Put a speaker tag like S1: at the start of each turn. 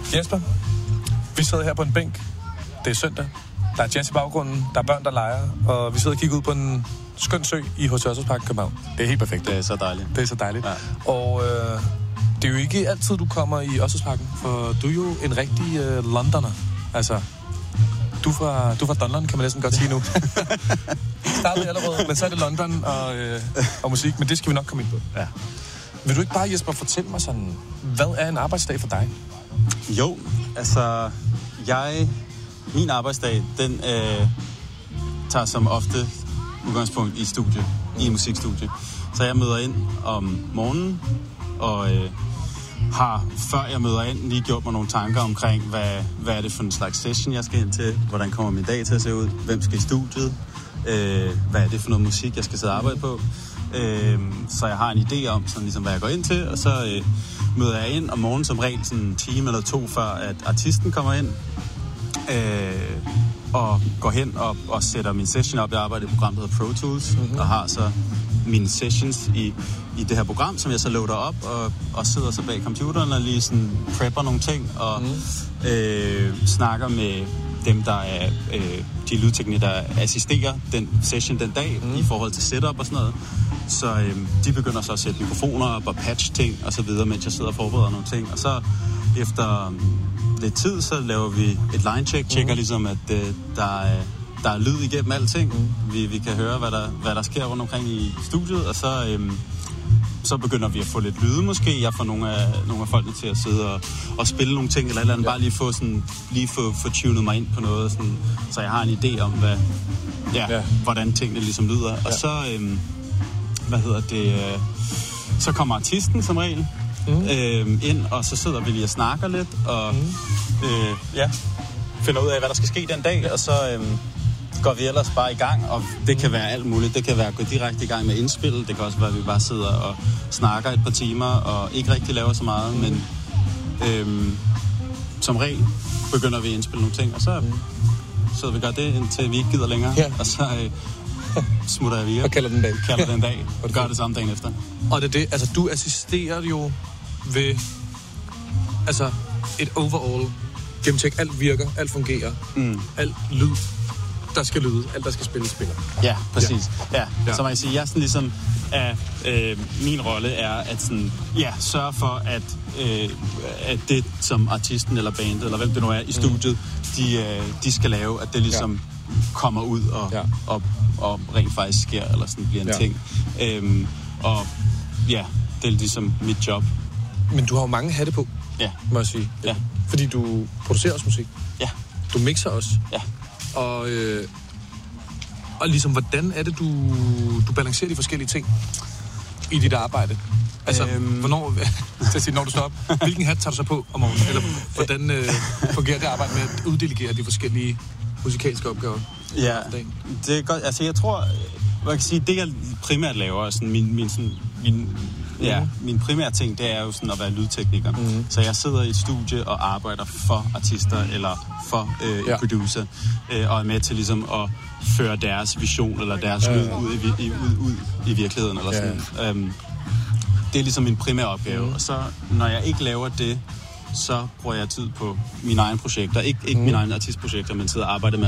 S1: Jesper, vi sidder her på en bænk. Det er søndag. Der er jazz i baggrunden. Der er børn, der leger. Og vi sidder og kigger ud på en skøn sø i H.C. Ørstedsparken i København. Det er helt perfekt.
S2: Det er så dejligt.
S1: Det er så dejligt.
S2: Ja.
S1: Og det er jo ikke altid, du kommer i Ørstedsparken, for du er jo en rigtig londoner. Altså, du er fra London, kan man næsten godt sige nu. Startede allerede, men så er det London og musik, men det skal vi nok komme ind på.
S2: Ja.
S1: Vil du ikke bare, Jesper, fortælle mig sådan, hvad er en arbejdsdag for dig?
S2: Jo, altså, min arbejdsdag, den tager som ofte udgangspunkt i studie, i en musikstudie. Så jeg møder ind om morgenen, og har, før jeg møder ind, lige gjort mig nogle tanker omkring, hvad er det for en slags session, jeg skal ind til, hvordan kommer min dag til at se ud, hvem skal i studiet, hvad er det for noget musik, jeg skal sidde og arbejde på. Så jeg har en idé om, sådan ligesom, hvad jeg går ind til, og så møder jeg ind om morgenen som regel sådan en time eller to, før at artisten kommer ind, og går hen og sætter min session op. Jeg arbejder i et program, der hedder Pro Tools, og har så mine sessions i det her program, som jeg så loader op, og sidder så bag computeren og lige sådan prepper nogle ting, og snakker med dem, der er de lydteknikere, der assisterer den session den dag, i forhold til setup og sådan noget. Så de begynder så at sætte mikrofoner op og patch ting og så videre, mens jeg sidder og forbereder nogle ting. Og så efter lidt tid, så laver vi et line check, tjekker ligesom, at der er lyd igennem alting. Vi kan høre, hvad der sker rundt omkring i studiet, og så begynder vi at få lidt lyde måske. Jeg får nogle af folkene til at sidde og spille nogle ting, eller andet, bare lige få tunet mig ind på noget, sådan, så jeg har en idé om, hvordan tingene ligesom lyder. Og så, så kommer artisten som regel ind, og så sidder vi lige og snakker lidt, og finder ud af, hvad der skal ske den dag, og så går vi ellers bare i gang, og det kan være alt muligt. Det kan være at gå direkte i gang med indspil, det kan også være, at vi bare sidder og snakker et par timer, og ikke rigtig laver så meget, men som regel begynder vi at indspille nogle ting, og så vi gør det, indtil vi ikke gider længere, og så smutter jeg videre.
S1: Og kalder den dag.
S2: Og gør det samme dagen efter.
S1: Og det er det, altså du assisterer jo ved, altså et overall gennemtjek, alt virker, alt fungerer, alt lyd, der skal lyde, alt der skal spiller.
S2: Ja, præcis. Ja. Så man kan sige, jeg sådan ligesom, min rolle er at sådan, sørge for, at det som artisten eller bandet, eller hvem det nu er i studiet, de skal lave, at det ligesom kommer ud og rent faktisk sker, eller sådan bliver en ting. Det er ligesom mit job.
S1: Men du har jo mange hatte på, må jeg sige.
S2: Ja.
S1: Fordi du producerer også musik.
S2: Ja. Du
S1: mixer også.
S2: Ja.
S1: Og ligesom, hvordan er det, du balancerer de forskellige ting i dit arbejde? Altså, hvornår, når du står op, hvilken hat tager du så på om morgenen? Eller hvordan fungerer det arbejde med at uddelegere de forskellige musikalske opgaver?
S2: Ja, det er godt. Altså, jeg tror, man kan sige, det jeg primært laver, sådan min primære ting, det er jo sådan at være lydtekniker. Så jeg sidder i et studie og arbejder for artister eller for en producer, og er med til ligesom at føre deres vision eller deres lyd ud i virkeligheden. Eller sådan. Det er ligesom min primære opgave. Og så, når jeg ikke laver det, så bruger jeg tid på mine egne projekter. Ikke mine egne artistprojekter, men sidder og arbejder med